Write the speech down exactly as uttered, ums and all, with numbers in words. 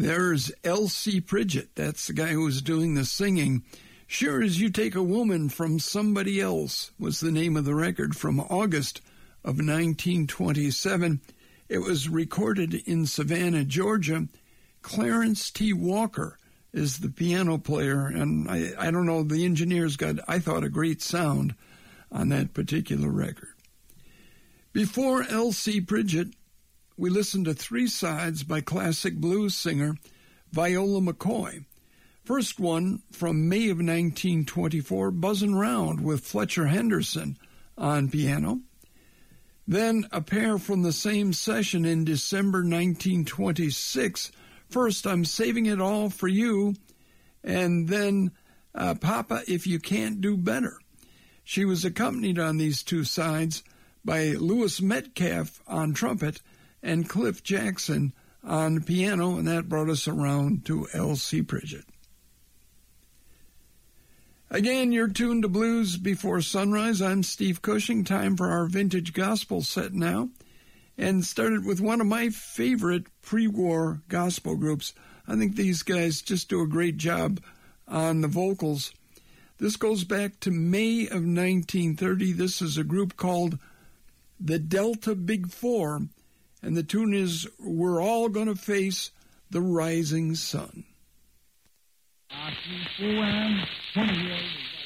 There's Elsie Pridgett. That's the guy who was doing the singing. Sure as You Take a Woman from Somebody Else was the name of the record from August of nineteen twenty-seven. It was recorded in Savannah, Georgia. Clarence T. Walker is the piano player, and I, I don't know, the engineers got, I thought, a great sound on that particular record. Before Elsie Pridgett, we listened to three sides by classic blues singer Viola McCoy. First one from May of nineteen twenty-four, Buzzin' Round with Fletcher Henderson on piano. Then a pair from the same session in December nineteen twenty-six. First, I'm Saving It All for You, and then uh, Papa, If You Can't Do Better. She was accompanied on these two sides by Louis Metcalf on trumpet and Cliff Jackson on piano, and that brought us around to Elsie Pridgett. Again, you're tuned to Blues Before Sunrise. I'm Steve Cushing. Time for our vintage gospel set now. And started with one of my favorite pre-war gospel groups. I think these guys just do a great job on the vocals. This goes back to May of nineteen thirty. This is a group called the Delta Big Four. And the tune is We're All Gonna Face the Rising Sun. I see four and twenty years.